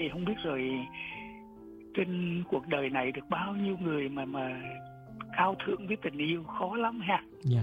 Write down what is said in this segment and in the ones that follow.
vậy không biết rồi trên cuộc đời này được bao nhiêu người mà cao thượng với tình yêu, khó lắm ha. Dạ.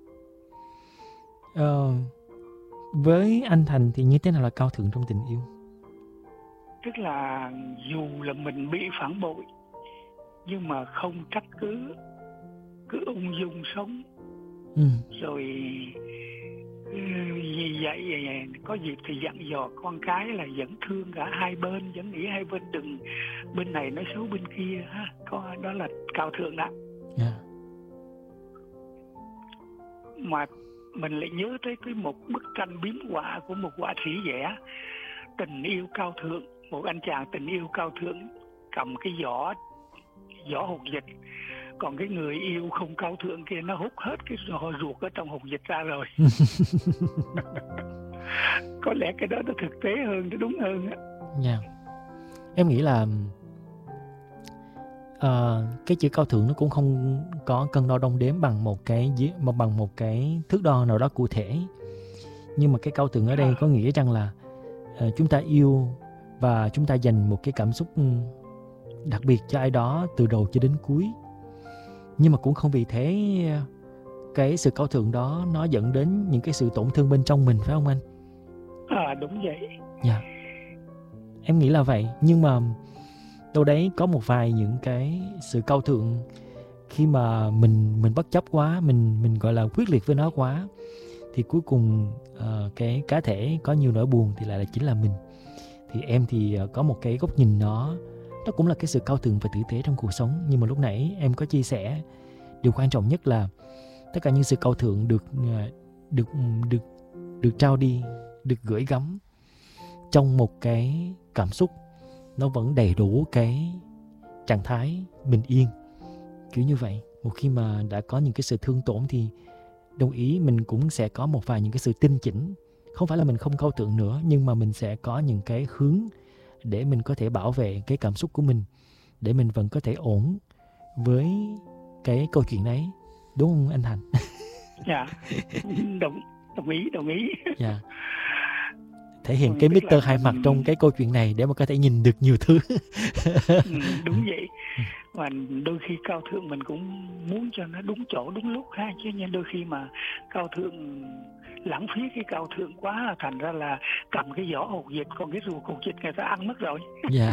Với anh Thành thì như thế nào là cao thượng trong tình yêu? Tức là dù là mình bị phản bội nhưng mà không trách cứ ung dung sống. Rồi vì vậy có dịp thì dặn dò con cái là vẫn thương cả hai bên, vẫn nghĩ hai bên đừng bên này nói xấu bên kia ha. Đó là cao thượng đó. Yeah. Mà mình lại nhớ tới cái một bức tranh biếm họa của một họa sĩ vẽ tình yêu cao thượng. Một anh chàng tình yêu cao thượng cầm cái giỏ hột vịt, còn cái người yêu không cao thượng kia nó hút hết cái ruột ở trong hột vịt ra rồi. Có lẽ cái đó nó thực tế hơn, nó đúng hơn á. Dạ. Em nghĩ là cái chữ cao thượng nó cũng không có cân đo đong đếm bằng một cái thước đo nào đó cụ thể. Nhưng mà cái cao thượng ở đây có nghĩa rằng là chúng ta yêu và chúng ta dành một cái cảm xúc đặc biệt cho ai đó từ đầu cho đến cuối. Nhưng mà cũng không vì thế cái sự cao thượng đó nó dẫn đến những cái sự tổn thương bên trong mình, phải không anh? Đúng vậy. Dạ. Em nghĩ là vậy. Nhưng mà đâu đấy có một vài những cái sự cao thượng khi mà mình bất chấp quá, mình gọi là quyết liệt với nó quá, thì cuối cùng cái cá thể có nhiều nỗi buồn thì lại là chính là mình. Thì em thì có một cái góc nhìn nó cũng là cái sự cao thượng và tử tế trong cuộc sống. Nhưng mà lúc nãy em có chia sẻ điều quan trọng nhất là tất cả những sự cao thượng được trao đi, được gửi gắm trong một cái cảm xúc nó vẫn đầy đủ cái trạng thái bình yên, kiểu như vậy. Một khi mà đã có những cái sự thương tổn thì đồng ý mình cũng sẽ có một vài những cái sự tinh chỉnh. Không phải là mình không cao thượng nữa, nhưng mà mình sẽ có những cái hướng để mình có thể bảo vệ cái cảm xúc của mình, để mình vẫn có thể ổn với cái câu chuyện đấy. Đúng không anh Thành? Dạ, đồng ý. Dạ. Thể hiện cái Mr. hai mặt trong cái câu chuyện này để mà có thể nhìn được nhiều thứ. Đúng vậy. Và đôi khi cao thượng mình cũng muốn cho nó đúng chỗ đúng lúc ha, chứ nhưng đôi khi mà cao thượng lãng phí cái cao thượng quá, thành ra là cầm cái vỏ hột vịt, còn cái ruột hột vịt người ta ăn mất rồi. Dạ.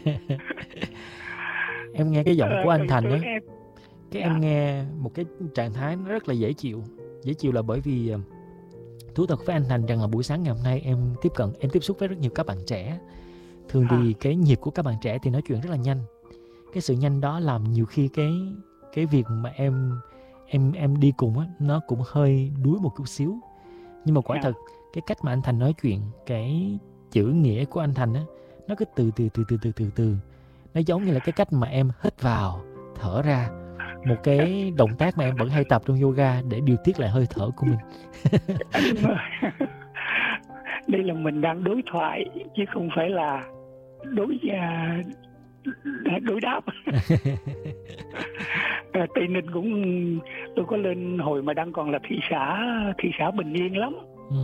Em nghe cái giọng của anh Thành á, em nghe một cái trạng thái nó rất là dễ chịu. Dễ chịu là bởi vì thú thật với anh Thành rằng là buổi sáng ngày hôm nay em tiếp xúc với rất nhiều các bạn trẻ. Thường thì cái nhịp của các bạn trẻ thì nói chuyện rất là nhanh. Cái sự nhanh đó làm nhiều khi cái việc mà em đi cùng á, nó cũng hơi đuối một chút xíu. Nhưng mà quả thật cái cách mà anh Thành nói chuyện, cái chữ nghĩa của anh Thành á, nó cứ từ. Nó giống như là cái cách mà em hít vào, thở ra. Một cái động tác mà em vẫn hay tập trong yoga để điều tiết lại hơi thở của mình. Đây là mình đang đối thoại chứ không phải là đối đáp. Tây Ninh tôi có lên hồi mà đang còn là thị xã bình yên lắm.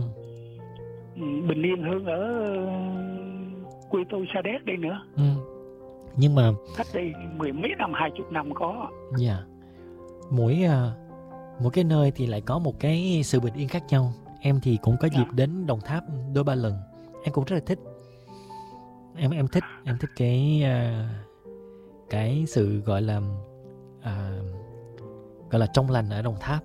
Bình yên hơn ở quê tôi Sa Đéc đây nữa. Nhưng mà cách đây 10 mấy năm, 20 năm có. Dạ. Mỗi cái nơi thì lại có một cái sự bình yên khác nhau. Em thì cũng có dịp đến Đồng Tháp đôi ba lần. Em cũng rất là thích. Em thích cái sự gọi là trong lành ở Đồng Tháp.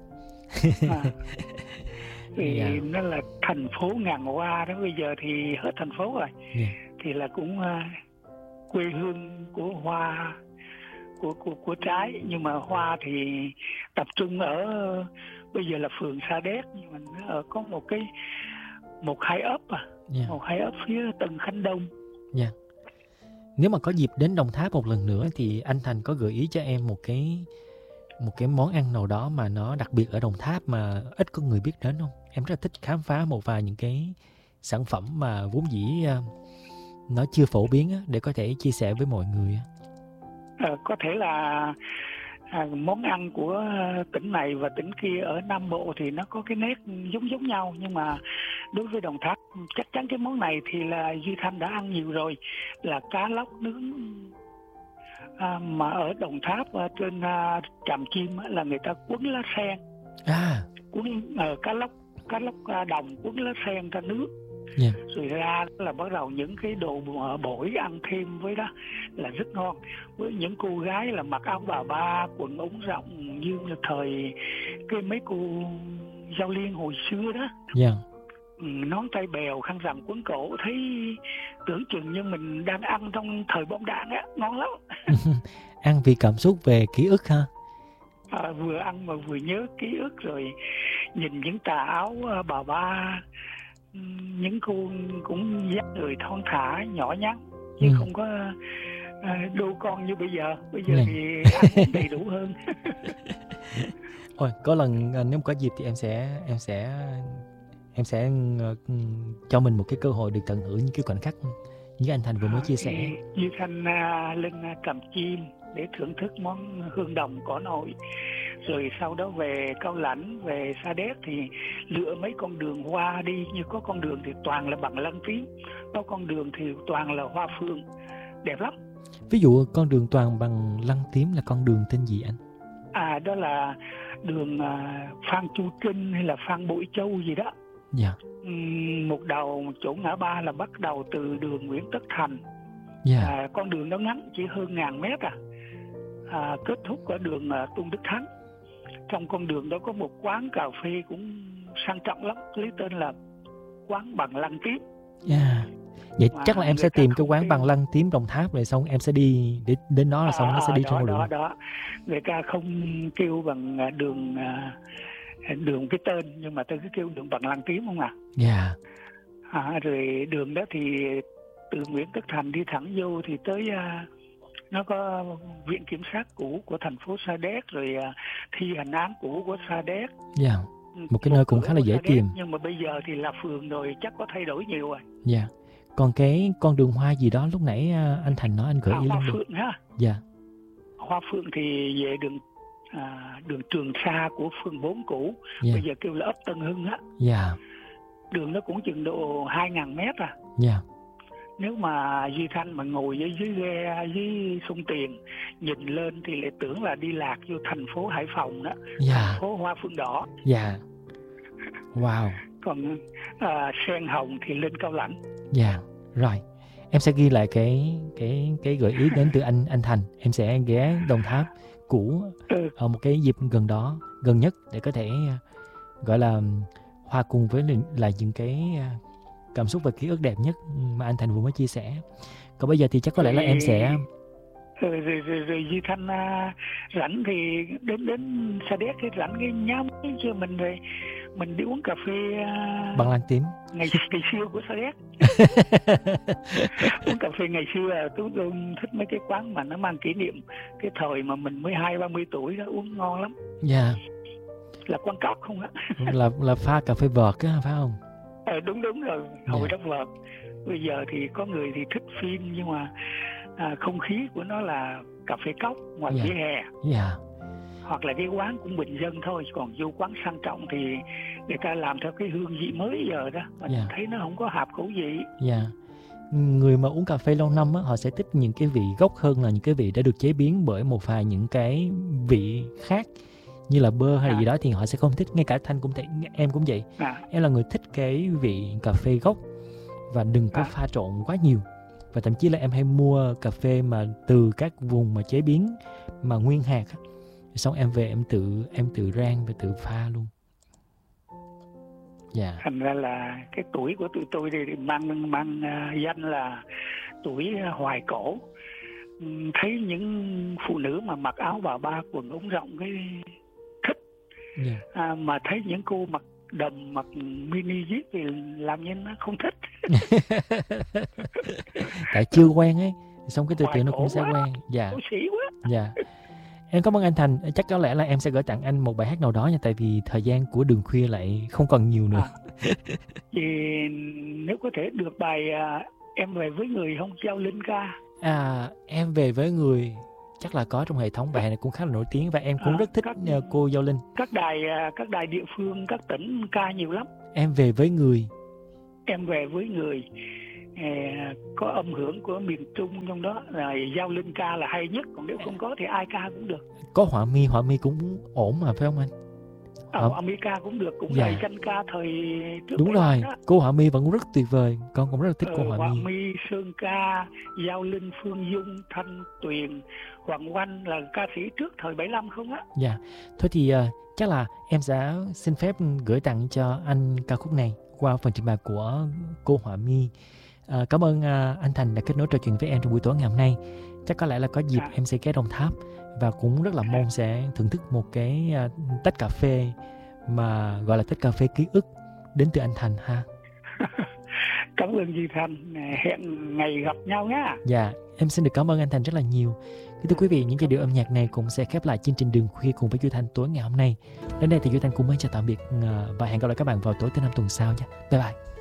Thì nó là thành phố ngàn hoa đó, bây giờ thì hết thành phố rồi. Thì là cũng quê hương của hoa, của trái, nhưng mà hoa thì tập trung ở bây giờ là phường Sa Đéc, nhưng mà nó có một hai ấp một hai ấp phía Tân Khánh Đông. Nếu mà có dịp đến Đồng Tháp một lần nữa thì anh Thành có gợi ý cho em một cái món ăn nào đó mà nó đặc biệt ở Đồng Tháp mà ít có người biết đến không? Em rất là thích khám phá một vài những cái sản phẩm mà vốn dĩ nó chưa phổ biến á, để có thể chia sẻ với mọi người. Có thể là món ăn của tỉnh này và tỉnh kia ở Nam Bộ thì nó có cái nét giống nhau, nhưng mà đối với Đồng Tháp chắc chắn cái món này thì là Duy Thanh đã ăn nhiều rồi, là cá lóc nướng. Mà ở Đồng Tháp trên Tràm Chim là người ta quấn lá sen, quấn cá lóc đồng quấn lá sen ra nước. Rồi ra là bắt đầu những cái đồ bổi ăn thêm với đó là rất ngon. Với những cô gái là mặc áo bà ba, quần ống rộng như là thời cái mấy cô Giao Liên hồi xưa đó. Nón tay bèo, khăn rằn quấn cổ, thấy tưởng chừng như mình đang ăn trong thời bom đạn á, ngon lắm. Ăn vì cảm xúc về ký ức ha. Vừa ăn mà vừa nhớ ký ức, rồi nhìn những tà áo bà ba, những cô cũng dáng người thon thả nhỏ nhắn chứ không có đô con như bây giờ. Bây giờ thì ăn đầy đủ hơn. Ôi, có lần nếu có dịp thì em sẽ cho mình một cái cơ hội được tận hưởng những cái khoảnh khắc như anh Thành vừa mới chia sẻ. Như Thành lên Tràm Chim để thưởng thức món hương đồng cỏ nội, rồi sau đó về Cao Lãnh, về Sa Đéc thì lựa mấy con đường hoa đi. Như có con đường thì toàn là bằng lăng tím, có con đường thì toàn là hoa phương, đẹp lắm. Ví dụ con đường toàn bằng lăng tím là con đường tên gì anh? Đó là đường Phan Chu Trinh hay là Phan Bội Châu gì đó. Một đầu chỗ ngã ba là bắt đầu từ đường Nguyễn Tất Thành. Con đường đó ngắn chỉ hơn 1000 mét kết thúc ở đường Tôn Đức Thắng. Trong con đường đó có một quán cà phê cũng sang trọng lắm, lấy tên là quán Bằng Lăng Tím. Vậy chắc là em sẽ tìm cái quán Bằng Lăng Tím Đồng Tháp, rồi xong em sẽ đi đến đó, là xong nó sẽ đi trong đường. Đó. Người ta không kêu bằng đường cái tên, nhưng mà tôi cứ kêu đường Bằng Lăng Tím không rồi đường đó thì từ Nguyễn Tất Thành đi thẳng vô thì tới nó có viện kiểm sát cũ của thành phố Sa Đéc, rồi thi hành án cũ của Sa Đéc. Một cái nơi cũng khá là dễ tìm. Nhưng mà bây giờ thì là phường rồi, chắc có thay đổi nhiều rồi. Còn cái con đường hoa gì đó lúc nãy anh Thành nói, anh gợi ý lên. Hoa Phượng ha. Hoa Phượng thì về đường Trường Sa của phường 4 cũ, bây giờ kêu là ấp Tân Hưng á. Đường nó cũng chừng độ 2000 mét Nếu mà Duy Thanh mà ngồi dưới ghe dưới sông Tiền nhìn lên thì lại tưởng là đi lạc vô thành phố Hải Phòng đó. Thành phố hoa phượng đỏ. Wow. Còn sen hồng thì lên Cao Lãnh. Rồi. Em sẽ ghi lại cái gợi ý đến từ anh Thành. Em sẽ ghé Đồng Tháp cũ ở một cái dịp gần nhất để có thể gọi là hòa cùng với là những cái cảm xúc và ký ức đẹp nhất mà anh Thành vừa mới chia sẻ. Còn bây giờ thì chắc có lẽ là em sẽ rồi Duy Thanh rảnh thì đến Sa Đéc cái rảnh cái nhóm cho mình, rồi mình đi uống cà phê Bằng Lăng Tím ngày xưa của Sa Đéc. Uống cà phê ngày xưa tôi thích mấy cái quán mà nó mang kỷ niệm cái thời mà mình mới 20-30 tuổi đó, uống ngon lắm. Là quán cóc không á. là pha cà phê vợt á, phải không? Đúng rồi, hồi đó vợt. Bây giờ thì có người thì thích phim, nhưng mà không khí của nó là cà phê cóc ngoài vỉa hè. Hoặc là cái quán cũng bình dân thôi, còn vô quán sang trọng thì người ta làm theo cái hương vị mới giờ đó, mà thấy nó không có hợp khẩu vị. Người mà uống cà phê lâu năm á, họ sẽ thích những cái vị gốc hơn là những cái vị đã được chế biến bởi một vài những cái vị khác như là bơ hay là gì đó, thì họ sẽ không thích. Ngay cả Thanh cũng thế, em cũng vậy. Em là người thích cái vị cà phê gốc và đừng có pha trộn quá nhiều. Và thậm chí là em hay mua cà phê mà từ các vùng mà chế biến mà nguyên hạt á, xong em về em tự rang và tự pha luôn. Thành ra là cái tuổi của tụi tôi thì mang danh là tuổi hoài cổ. Thấy những phụ nữ mà mặc áo bà ba, quần ống rộng cái thích. Mà thấy những cô mặc đầm, mặc mini jeep thì làm như nó không thích. Tại chưa quen ấy, xong cái từ từ nó cũng sẽ quen. Cổ sĩ quá. Em cảm ơn anh Thành. Chắc có lẽ là em sẽ gửi tặng anh một bài hát nào đó nha, tại vì thời gian của Đường Khuya lại không còn nhiều nữa. Thì nếu có thể được bài Em Về Với Người không, Giao Linh ca. Em Về Với Người chắc là có trong hệ thống, bài này cũng khá là nổi tiếng và em cũng rất thích cô Giao Linh. Các đài địa phương, các tỉnh ca nhiều lắm. Em Về Với Người em về với người có âm hưởng của miền Trung trong đó, là giao linh ca là hay nhất, còn nếu không có thì ai ca cũng được. Có họa mi cũng ổn mà phải không anh? America cũng được, cũng là danh ca thời trước. Đúng rồi, đó. Cô Họa Mi vẫn rất tuyệt vời, con cũng rất là thích cô Họa Mi. Họa Mi, Sơn Ca, Giao Linh, Phương Dung, Thanh Tuyền, Hoàng Oanh là ca sĩ trước thời 75 không á. Dạ, thôi thì chắc là em sẽ xin phép gửi tặng cho anh ca khúc này qua phần trình bày của cô Họa Mi. Cảm ơn anh Thành đã kết nối trò chuyện với em trong buổi tối ngày hôm nay. Chắc có lẽ là có dịp em sẽ ghé Đồng Tháp và cũng rất là mong sẽ thưởng thức một cái tách cà phê mà gọi là tách cà phê ký ức đến từ anh Thành ha. Cảm ơn chị Thành, hẹn ngày gặp nhau nhé. Dạ, em xin được cảm ơn anh Thành rất là nhiều. Thưa quý vị, những giai điệu âm nhạc này cũng sẽ khép lại chương trình Đường Khuya cùng với Duy Thanh tối ngày hôm nay. Đến đây thì Duy Thanh cũng mới chào tạm biệt và hẹn gặp lại các bạn vào tối thứ Năm tuần sau nhé. Bye bye.